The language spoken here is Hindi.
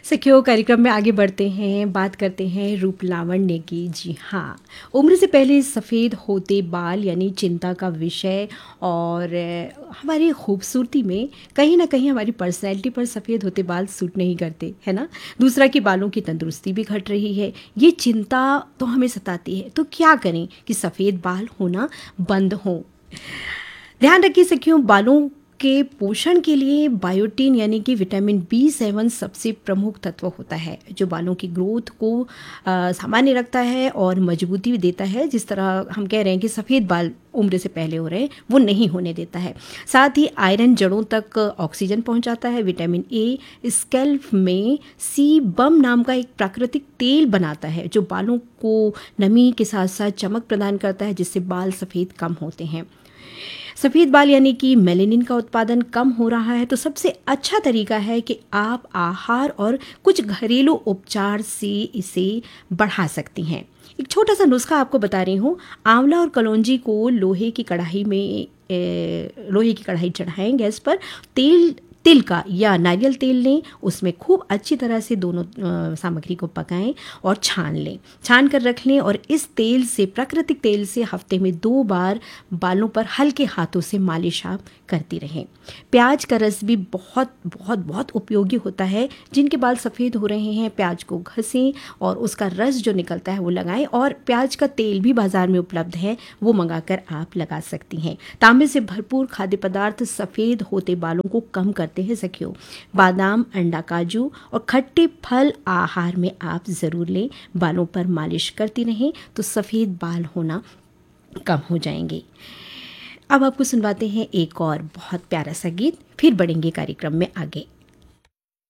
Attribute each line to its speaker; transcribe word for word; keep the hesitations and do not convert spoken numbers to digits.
Speaker 1: सखियों, कार्यक्रम में आगे बढ़ते हैं, बात करते हैं रूप लावण्य की। जी हाँ, उम्र से पहले सफ़ेद होते बाल यानी चिंता का विषय। और अ, हमारी खूबसूरती में कहीं ना कहीं हमारी पर्सनैलिटी पर सफ़ेद होते बाल सूट नहीं करते, है ना। दूसरा कि बालों की तंदुरुस्ती भी घट रही है, ये चिंता तो हमें सताती है। तो क्या करें कि सफ़ेद बाल होना बंद हो। ध्यान रखिए सखियों, बालों के पोषण के लिए बायोटिन यानी कि विटामिन बी सेवन सबसे प्रमुख तत्व होता है, जो बालों की ग्रोथ को अ, सामान्य रखता है और मजबूती भी देता है। जिस तरह हम कह रहे हैं कि सफ़ेद बाल उम्र से पहले हो रहे हैं, वो नहीं होने देता है। साथ ही आयरन जड़ों तक ऑक्सीजन पहुंचाता है। विटामिन ए स्कैल्प में सी बम नाम का एक प्राकृतिक तेल बनाता है, जो बालों को नमी के साथ साथ चमक प्रदान करता है, जिससे बाल सफ़ेद कम होते हैं। सफ़ेद बाल यानी कि मेलेनिन का उत्पादन कम हो रहा है, तो सबसे अच्छा तरीका है कि आप आहार और कुछ घरेलू उपचार से इसे बढ़ा सकती हैं। एक छोटा सा नुस्खा आपको बता रही हूँ। आंवला और कलौंजी को लोहे की कढ़ाई में ए, लोहे की कढ़ाई चढ़ाएं गैस पर। तेल तिल का या नारियल तेल लें, उसमें खूब अच्छी तरह से दोनों अ, सामग्री को पकाएं और छान लें। छान कर रख लें और इस तेल से, प्राकृतिक तेल से हफ्ते में दो बार बालों पर हल्के हाथों से मालिश आप करती रहें। प्याज का रस भी बहुत बहुत बहुत उपयोगी होता है। जिनके बाल सफ़ेद हो रहे हैं, प्याज को घसें और उसका रस जो निकलता है वो लगाएं। और प्याज का तेल भी बाज़ार में उपलब्ध है, वो मंगाकर आप लगा सकती हैं। तांबे से भरपूर खाद्य पदार्थ सफ़ेद होते बालों को कम करते हैं सखियों। बादाम, अंडा, काजू और खट्टे फल आहार में आप ज़रूर लें। बालों पर मालिश करती रहें तो सफ़ेद बाल होना कम हो जाएंगे। अब आपको सुनवाते हैं एक और बहुत प्यारा सा गीत, फिर बढ़ेंगे कार्यक्रम में आगे।